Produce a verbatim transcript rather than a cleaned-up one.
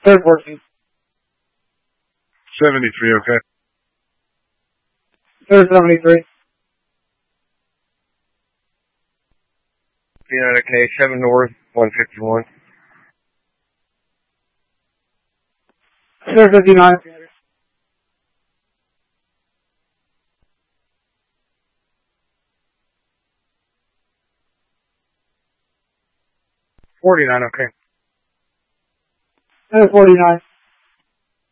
Third fourteen. seventy-three, okay. Third seventy-three. United K, seven North, one fifty-one. Third fifty-nine. forty-nine, okay. Third forty-nine.